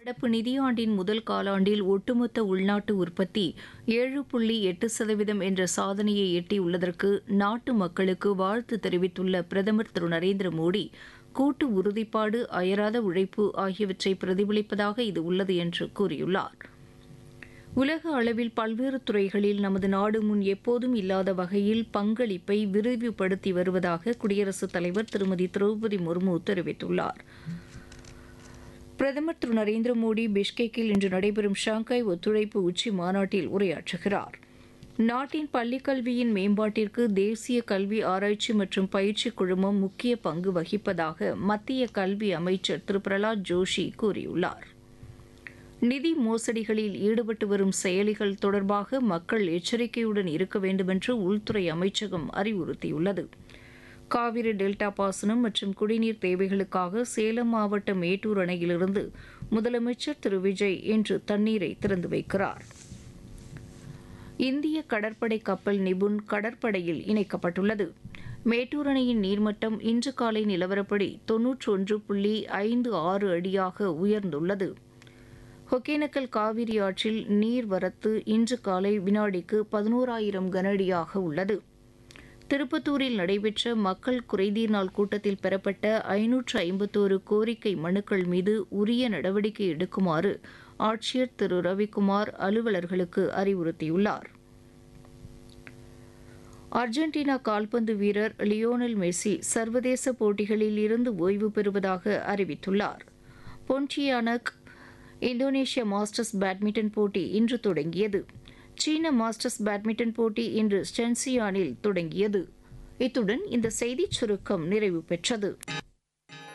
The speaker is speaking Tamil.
நடப்பு நிதியாண்டின் முதல் காலாண்டில் ஒட்டுமொத்த உள்நாட்டு உற்பத்தி 7.8% என்ற சாதனையை எட்டியுள்ளதற்கு நாட்டு மக்களுக்கு வாழ்த்து தெரிவித்துள்ள பிரதமர் திரு நரேந்திர மோடி, கூட்டு உறுதிப்பாடு, அயராத உழைப்பு ஆகியவற்றை பிரதிபலிப்பதாக இது உள்ளது என்று கூறியுள்ளார். உலக அளவில் பல்வேறு துறைகளில் நமது நாடு முன் எப்போதும் இல்லாத வகையில் பங்களிப்பை விரிவுபடுத்தி வருவதாக குடியரசுத் தலைவர் திருமதி திரௌபதி முர்மு தெரிவித்துள்ளார். பிரதமர் திரு நரேந்திர மோடி பிஷ்கெக்கில் இன்று நடைபெறும் ஷாங்காய் ஒத்துழைப்பு உச்சி மாநாட்டில் உரையாற்றுகிறார். நாட்டின் பள்ளிக் கல்வியின் மேம்பாட்டிற்கு தேசிய கல்வி ஆராய்ச்சி மற்றும் பயிற்சி குழுமம் முக்கிய பங்கு வகிப்பதாக மத்திய கல்வி அமைச்சர் திரு பிரலாத் ஜோஷி கூறியுள்ளார். நிதி மோசடிகளில் ஈடுபட்டு வரும் செயலிகள் தொடர்பாக மக்கள் எச்சரிக்கையுடன் இருக்க வேண்டுமென்று உள்துறை அமைச்சகம் அறிவுறுத்தியுள்ளது. காவிரி டெல்டா பாசனம் மற்றும் குடிநீர் தேவைகளுக்காக சேலம் மாவட்ட மேட்டூர் அணையிலிருந்து முதலமைச்சர் திரு விஜய் இன்று தண்ணீரை திறந்து வைக்கிறார். இந்திய கடற்படை கப்பல் நிபுண் கடற்படையில் இணைக்கப்பட்டுள்ளது. மேட்டூர் அணையின் நீர்மட்டம் இன்று காலை நிலவரப்படி 91.56 அடியாக உயர்ந்துள்ளது. ஒகேனக்கல் காவிரி ஆற்றில் நீர்வரத்து இன்று காலை வினாடிக்கு 11,000 கனஅடியாக உள்ளது. திருப்பத்தூரில் நடைபெற்ற மக்கள் குறைதீர் நாள் கூட்டத்தில் பெறப்பட்ட 551 கோரிக்கை மனுக்கள் மீது உரிய நடவடிக்கை எடுக்குமாறு ஆட்சியர் திரு ரவிக்குமார் அலுவலர்களுக்கு அறிவுறுத்தியுள்ளார். அர்ஜென்டினா கால்பந்து வீரர் லியோனல் மெஸ்ஸி சர்வதேச போட்டிகளில் இருந்து ஓய்வு பெறுவதாக அறிவித்துள்ளார். பொன்டியானக் இந்தோனேஷிய மாஸ்டர்ஸ் பேட்மிண்டன் போட்டி இன்று தொடங்கியது. சீன மாஸ்டர்ஸ் பேட்மிண்டன் போட்டி இன்று ஸ்டென்சியானில் தொடங்கியது. இத்துடன் இந்த செய்திச் சுருக்கம் நிறைவு பெற்றது.